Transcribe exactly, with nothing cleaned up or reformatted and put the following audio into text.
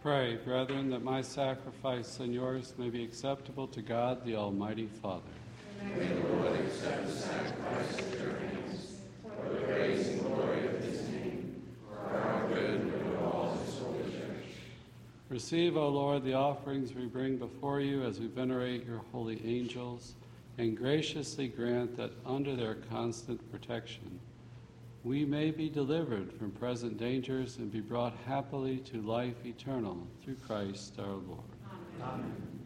Pray, brethren, that my sacrifice and yours may be acceptable to God, the Almighty Father. May the Lord accept the sacrifice at your hands, for the praise and glory of his name, for our good and for all his holy church. Receive, O Lord, the offerings we bring before you as we venerate your holy angels, and graciously grant that under their constant protection we may be delivered from present dangers and be brought happily to life eternal through Christ our Lord. Amen. Amen.